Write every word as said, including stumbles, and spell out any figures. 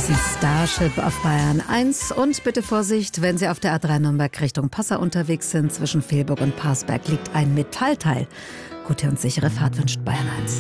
Sie Starship auf Bayern eins. Und bitte Vorsicht, wenn Sie auf der A drei Nürnberg Richtung Passau unterwegs sind. Zwischen Fehlburg und Parsberg liegt ein Metallteil. Gute und sichere Fahrt wünscht Bayern eins.